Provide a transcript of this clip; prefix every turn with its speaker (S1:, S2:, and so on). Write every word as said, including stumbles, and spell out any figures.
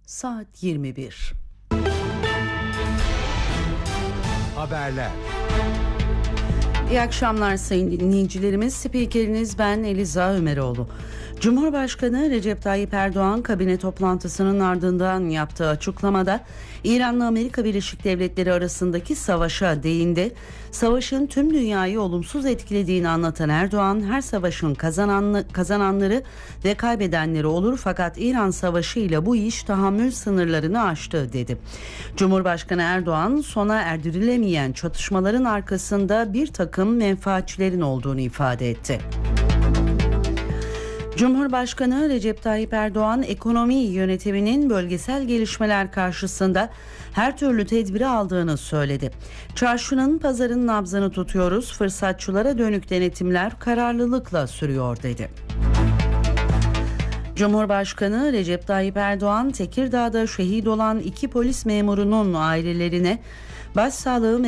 S1: saat yirmi bir.
S2: Haberler.
S1: İyi akşamlar sayın dinleyicilerimiz. Spikeriniz ben Eliza Ömeroğlu. Cumhurbaşkanı Recep Tayyip Erdoğan kabine toplantısının ardından yaptığı açıklamada İran'la Amerika Birleşik Devletleri arasındaki savaşa değindi. Savaşın tüm dünyayı olumsuz etkilediğini anlatan Erdoğan, her savaşın kazananlı, kazananları ve kaybedenleri olur fakat İran Savaşı ile bu iş tahammül sınırlarını aştı dedi. Cumhurbaşkanı Erdoğan, sona erdirilemeyen çatışmaların arkasında bir takım menfaatçilerin olduğunu ifade etti. Cumhurbaşkanı Recep Tayyip Erdoğan, ekonomi yönetiminin bölgesel gelişmeler karşısında her türlü tedbiri aldığını söyledi. Çarşının, pazarın nabzını tutuyoruz, fırsatçılara dönük denetimler kararlılıkla sürüyor dedi. Cumhurbaşkanı Recep Tayyip Erdoğan, Tekirdağ'da şehit olan iki polis memurunun ailelerine başsağlığı